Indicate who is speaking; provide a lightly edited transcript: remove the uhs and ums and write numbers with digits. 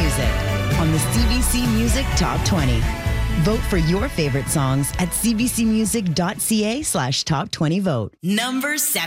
Speaker 1: music on the CBC Music Top 20. Vote for your favorite songs at cbcmusic.ca/top20vote. Number 7.